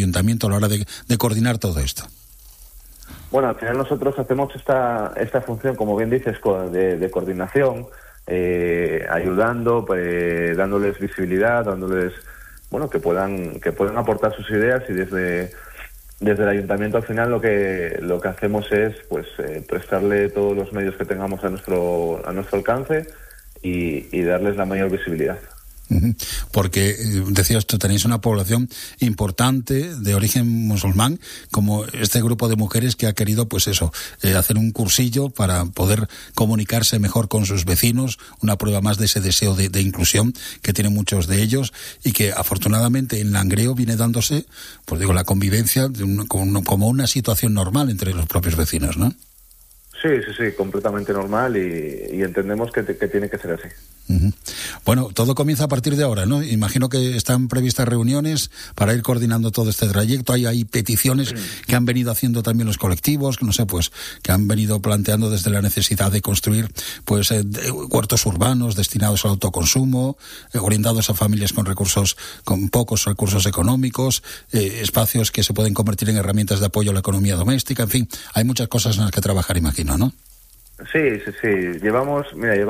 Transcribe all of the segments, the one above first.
ayuntamiento a la hora de coordinar todo esto? Bueno, al final nosotros hacemos esta función, como bien dices, de coordinación, ayudando, dándoles visibilidad, dándoles, bueno, que puedan aportar sus ideas, y desde el ayuntamiento al final lo que hacemos es prestarle todos los medios que tengamos a nuestro alcance y darles la mayor visibilidad. Porque, decías tú, tenéis una población importante de origen musulmán, como este grupo de mujeres que ha querido, hacer un cursillo para poder comunicarse mejor con sus vecinos, una prueba más de ese deseo de inclusión que tienen muchos de ellos, y que afortunadamente en Langreo viene dándose, la convivencia como una situación normal entre los propios vecinos, ¿no? Sí, completamente normal, y entendemos que tiene que ser así. Bueno, todo comienza a partir de ahora, ¿no? Imagino que están previstas reuniones para ir coordinando todo este trayecto. Hay peticiones que han venido haciendo también los colectivos, que han venido planteando desde la necesidad de construir huertos urbanos destinados al autoconsumo, orientados a familias con pocos recursos económicos, espacios que se pueden convertir en herramientas de apoyo a la economía doméstica. En fin, hay muchas cosas en las que trabajar, imagino, ¿no? Sí. Llevamos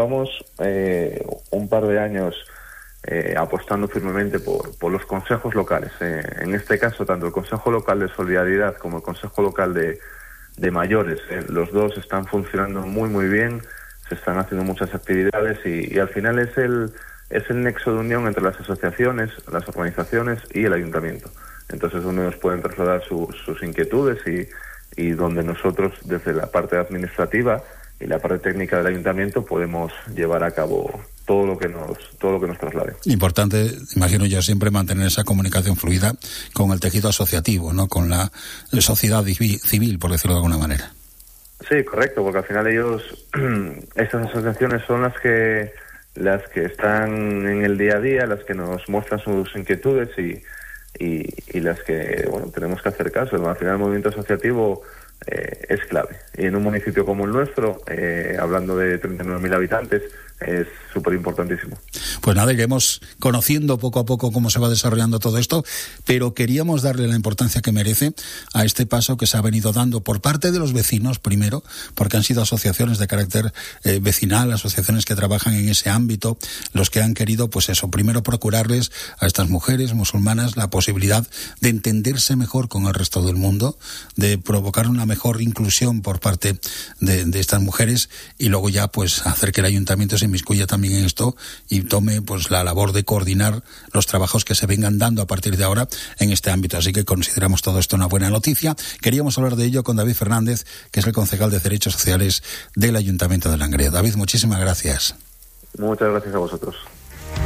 un par de años apostando firmemente por los consejos locales. En este caso, tanto el Consejo Local de Solidaridad como el Consejo Local de Mayores, los dos están funcionando muy, muy bien, se están haciendo muchas actividades, y al final es el nexo de unión entre las asociaciones, las organizaciones y el ayuntamiento. Entonces, donde nos pueden trasladar sus inquietudes y donde nosotros, desde la parte administrativa y la parte técnica del ayuntamiento, podemos llevar a cabo todo lo que nos traslade. Importante, imagino yo, siempre mantener esa comunicación fluida con el tejido asociativo, ¿no? Con la sociedad civil, por decirlo de alguna manera. Sí, correcto, porque al final estas asociaciones son las que están en el día a día, las que nos muestran sus inquietudes y las que, tenemos que hacer caso. Al final el movimiento asociativo es clave, y en un municipio como el nuestro, hablando de 39.000 habitantes, es súper importantísimo. Pues nada, iremos conociendo poco a poco cómo se va desarrollando todo esto, pero queríamos darle la importancia que merece a este paso que se ha venido dando por parte de los vecinos, primero, porque han sido asociaciones de carácter vecinal, asociaciones que trabajan en ese ámbito, los que han querido, primero procurarles a estas mujeres musulmanas la posibilidad de entenderse mejor con el resto del mundo, de provocar una mejor inclusión por parte de estas mujeres, y luego ya hacer que el ayuntamiento se inmiscuya también en esto y tome la labor de coordinar los trabajos que se vengan dando a partir de ahora en este ámbito. Así que consideramos todo esto una buena noticia. Queríamos hablar de ello con David Fernández, que es el concejal de Derechos Sociales del Ayuntamiento de Langreo. David, muchísimas gracias. Muchas gracias a vosotros.